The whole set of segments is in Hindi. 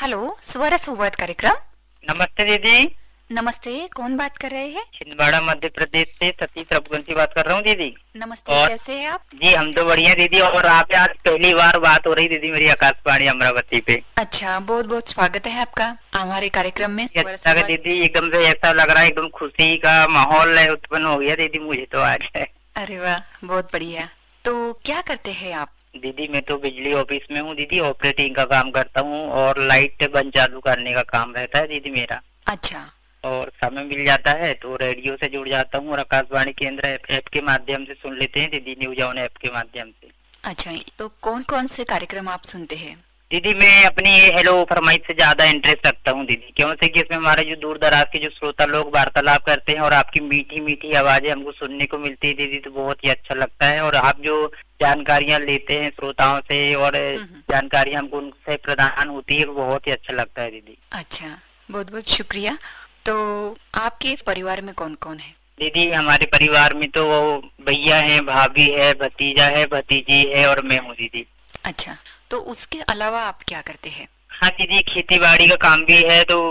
हेलो, स्वरा संवाद कार्यक्रम। नमस्ते दीदी। नमस्ते, कौन बात कर रहे हैं? छिंदवाड़ा मध्य प्रदेश से सतीश रघुवंशी बात कर रहा हूँ दीदी। नमस्ते, और कैसे हैं आप? जी हम तो बढ़िया दीदी। और आप आज पहली बार बात हो रही दीदी मेरी आकाशवाणी अमरावती पे। अच्छा, बहुत बहुत स्वागत है आपका हमारे कार्यक्रम में ये स्वरा अच्छा लगा संवाद। दीदी, एकदम से ऐसा लग रहा है, एकदम खुशी का माहौल है उत्पन्न हो गया दीदी मुझे तो आज। अरे वाह, बहुत बढ़िया। तो क्या करते हैं आप? दीदी मैं तो बिजली ऑफिस में हूँ दीदी, ऑपरेटिंग का काम करता हूँ और लाइट बंद चालू करने का काम रहता है दीदी मेरा। अच्छा। और समय मिल जाता है तो रेडियो से जुड़ जाता हूँ और आकाशवाणी केंद्र ऐप के माध्यम से सुन लेते हैं दीदी, न्यूज ऑन ऐप के माध्यम से। अच्छा, तो कौन कौन से कार्यक्रम आप सुनते हैं? दीदी मैं अपनी ये हेलो फरमाइश से ज्यादा इंटरेस्ट रखता हूँ दीदी, क्यों से कि इसमें हमारे जो दूर दराज के जो श्रोता लोग वार्तालाप करते हैं और आपकी मीठी मीठी आवाजें हमको सुनने को मिलती है दीदी, तो बहुत ही अच्छा लगता है। और आप जो जानकारियां लेते हैं श्रोताओं से और जानकारियां हमको उनसे प्रदान होती है, वो बहुत ही अच्छा लगता है दीदी। अच्छा, बहुत बहुत शुक्रिया। तो आपके परिवार में कौन कौन है? दीदी हमारे परिवार में तो भैया है, भाभी है, भतीजा है, भतीजी है और मैं हूँ दीदी। अच्छा, तो उसके अलावा आप क्या करते हैं? हाँ दीदी, खेती बाड़ी का काम भी है तो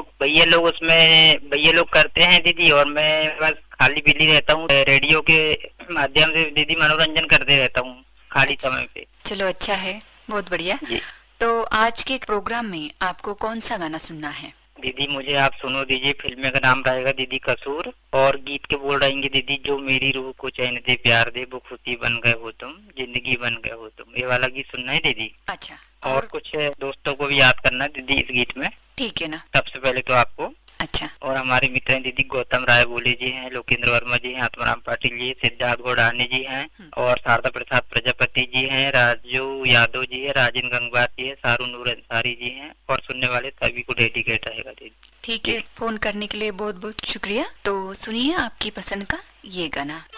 भैया लोग करते हैं दीदी, और मैं बस खाली बिली रहता हूँ, रेडियो के माध्यम से दीदी मनोरंजन करते रहता हूँ खाली अच्छा, समय पे। चलो अच्छा है, बहुत बढ़िया। जी तो आज के प्रोग्राम में आपको कौन सा गाना सुनना है? दीदी मुझे आप सुनो दीजिए, फिल्म का नाम रहेगा दीदी कसूर, और गीत के बोल रहेंगे दीदी, जो मेरी रूह को चैन दे प्यार दे वो खुशी बन गए हो तुम, जिंदगी बन गए हो तुम, ये वाला गीत सुनना है दीदी। अच्छा। और कुछ दोस्तों को भी याद करना है दीदी इस गीत में। ठीक है ना। सबसे पहले तो आपको, अच्छा। और हमारे मित्र हैं दीदी गौतम राय बोले जी हैं, लोकेंद्र वर्मा जी हैं, आत्माराम पाटिल जी, सिद्धार्थ गोडानी जी हैं, और शारदा प्रसाद प्रजापति जी हैं, राजू यादव जी है, राजेंद्र गंगवार जी है, सारू नूर अंसारी जी हैं, और सुनने वाले सभी को डेडिकेट रहेगा दीदी। ठीक है, फोन करने के लिए बहुत बहुत शुक्रिया। तो सुनिए आपकी पसंद का ये गाना।